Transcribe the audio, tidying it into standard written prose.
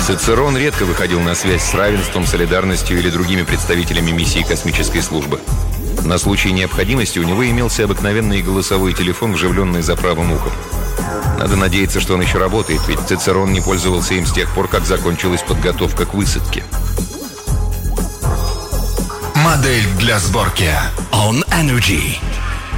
Цицерон редко выходил на связь с равенством, солидарностью или другими представителями миссии космической службы. На случай необходимости у него имелся обыкновенный голосовой телефон, вживленный за правым ухом. Надо надеяться, что он еще работает, ведь Цицерон не пользовался им с тех пор, как закончилась подготовка к высадке. Модель для сборки On Energy.